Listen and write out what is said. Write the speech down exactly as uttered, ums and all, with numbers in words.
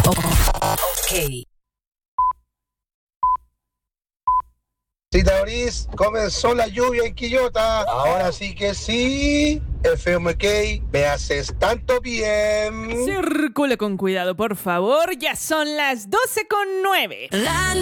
Ok. Sí, Taurís, comenzó la lluvia en Quillota. Ahora sí que sí. F M K, me haces tanto bien. Circula con cuidado, por favor. Ya son las doce con nueve. La